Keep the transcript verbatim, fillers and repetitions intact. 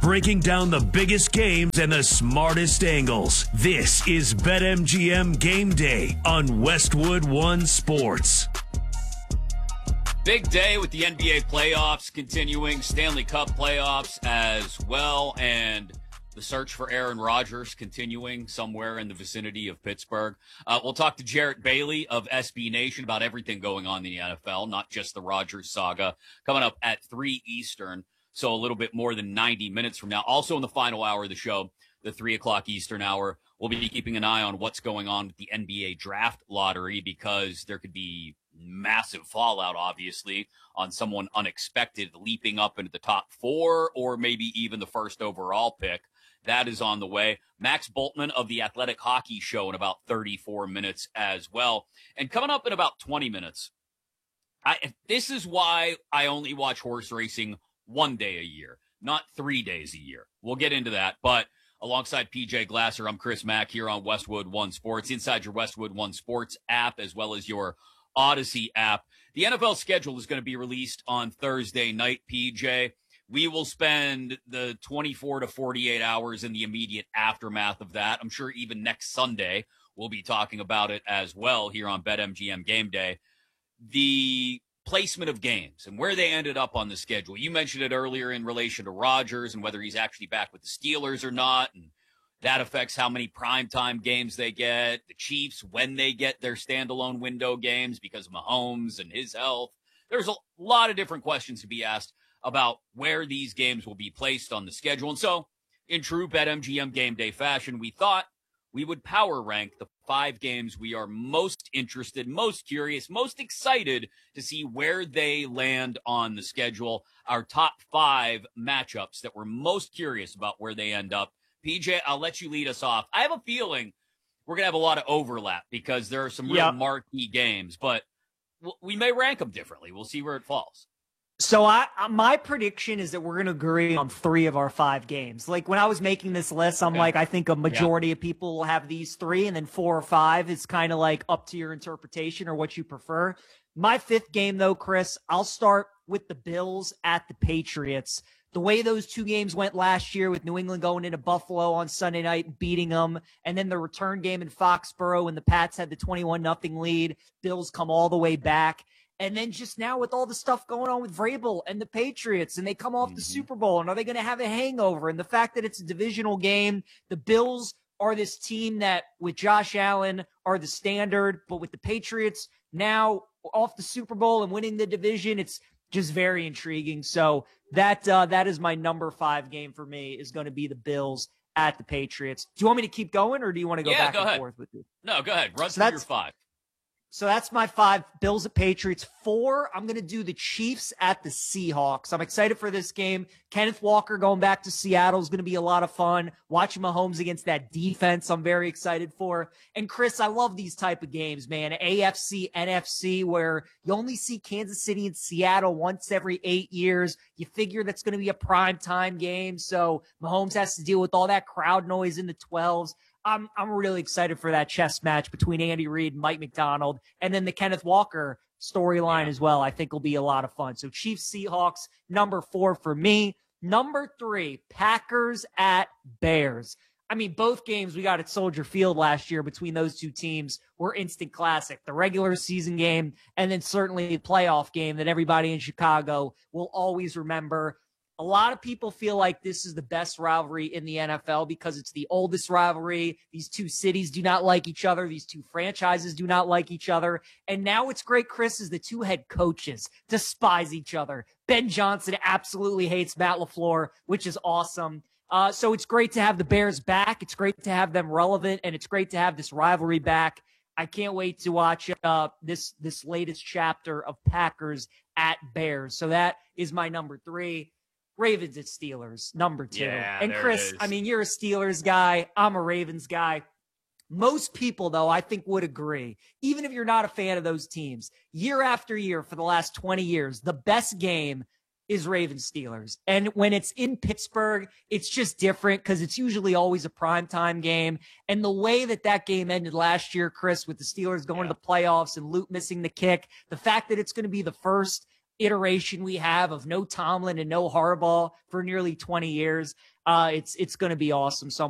breaking down the biggest games and the smartest angles. This is BetMGM Game Day on Westwood One Sports. Big day with the N B A playoffs continuing, Stanley Cup playoffs as well, and the search for Aaron Rodgers continuing somewhere in the vicinity of Pittsburgh. Uh, we'll talk to Jarrett Bailey of S B Nation about everything going on in the N F L, not just the Rodgers saga, coming up at three Eastern, so a little bit more than ninety minutes from now. Also in the final hour of the show, the three o'clock Eastern hour, we'll be keeping an eye on what's going on with the N B A draft lottery because there could be massive fallout, obviously, on someone unexpected leaping up into the top four or maybe even the first overall pick. That is on the way. Max Bultman of the Athletic Hockey Show in about thirty-four minutes as well. And coming up in about twenty minutes, I, this is why I only watch horse racing one day a year, not three days a year. We'll get into that. But alongside P J Glasser, I'm Chris Mack here on Westwood One Sports, inside your Westwood One Sports app as well as your Odyssey app. The N F L schedule is going to be released on Thursday night, P J. We will spend the twenty-four to forty-eight hours in the immediate aftermath of that. I'm sure even next Sunday we'll be talking about it as well here on BetMGM Game Day. The placement of games and where they ended up on the schedule. You mentioned it earlier in relation to Rodgers and whether he's actually back with the Steelers or not, and that affects how many primetime games they get. The Chiefs, when they get their standalone window games because of Mahomes and his health. There's a lot of different questions to be asked about where these games will be placed on the schedule. And so, in true BetMGM Game Day fashion, we thought we would power rank the five games we are most interested, most curious, most excited to see where they land on the schedule. Our top five matchups that we're most curious about where they end up. P J, I'll let you lead us off. I have a feeling we're going to have a lot of overlap because there are some real yep. marquee games, but we may rank them differently. We'll see where it falls. So I, my prediction is that we're going to agree on three of our five games. Like when I was making this list, I'm okay. like, I think a majority yeah. of people will have these three, and then four or five is kind of like up to your interpretation or what you prefer. My fifth game, though, Chris, I'll start with the Bills at the Patriots. The way those two games went last year with New England going into Buffalo on Sunday night and beating them, and then the return game in Foxborough when the Pats had the twenty-one nothing lead, Bills come all the way back. And then just now with all the stuff going on with Vrabel and the Patriots, and they come off mm-hmm. the Super Bowl, and are they going to have a hangover? And the fact that it's a divisional game, the Bills are this team that with Josh Allen are the standard, but with the Patriots now off the Super Bowl and winning the division, it's just very intriguing. So that uh, that is my number five game for me, is going to be the Bills at the Patriots. Do you want me to keep going, or do you want to go yeah, back go and ahead. forth with you? No, go ahead. Run so through your five. So that's my five, Bills at Patriots. Four, I'm going to do the Chiefs at the Seahawks. I'm excited for this game. Kenneth Walker going back to Seattle is going to be a lot of fun. Watching Mahomes against that defense, I'm very excited for. And Chris, I love these type of games, man. A F C, N F C, where you only see Kansas City and Seattle once every eight years. You figure that's going to be a prime time game. So Mahomes has to deal with all that crowd noise in the twelves. I'm I'm really excited for that chess match between Andy Reid and Mike McDonald, and then the Kenneth Walker storyline yeah. as well. I think will be a lot of fun. So Chiefs, Seahawks, number four for me. Number three, Packers at Bears. I mean, both games we got at Soldier Field last year between those two teams were instant classic. The regular season game, and then certainly the playoff game that everybody in Chicago will always remember. A lot of people feel like this is the best rivalry in the N F L because it's the oldest rivalry. These two cities do not like each other. These two franchises do not like each other. And now what's great, Chris, is the two head coaches despise each other. Ben Johnson absolutely hates Matt LaFleur, which is awesome. Uh, so it's great to have the Bears back. It's great to have them relevant, and it's great to have this rivalry back. I can't wait to watch uh, this this latest chapter of Packers at Bears. So that is my number three. Ravens at Steelers, number two. Yeah, and Chris, I mean, you're a Steelers guy. I'm a Ravens guy. Most people, though, I think would agree, even if you're not a fan of those teams, year after year for the last twenty years, the best game is Ravens Steelers. And when it's in Pittsburgh, it's just different because it's usually always a primetime game. And the way that that game ended last year, Chris, with the Steelers going yeah. to the playoffs and Luke missing the kick, the fact that it's going to be the first iteration we have of no Tomlin and no Harbaugh for nearly twenty years. Uh, it's it's going to be awesome. So